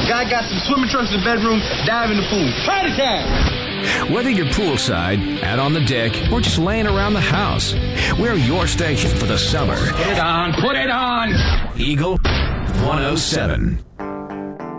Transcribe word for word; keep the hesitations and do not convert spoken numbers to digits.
Guy got some swimming trunks in the bedroom, dive in the pool. Party time! Whether you're poolside, out on the deck, or just laying around the house, we're your station for the summer. Put it on, put it on! Eagle one oh seven.